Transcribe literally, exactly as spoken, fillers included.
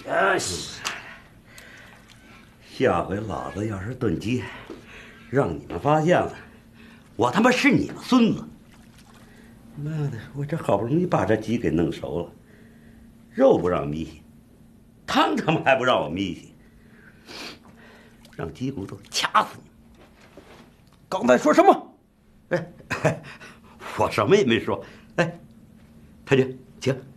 哎，下回老子要是炖鸡，让你们发现了，我他妈是你们孙子！妈的，我这好不容易把这鸡给弄熟了，肉不让咪洗，汤他妈还不让我咪洗，让鸡骨头掐死你！ 刚才说什么？ 哎，我什么也没说。哎，太君，请。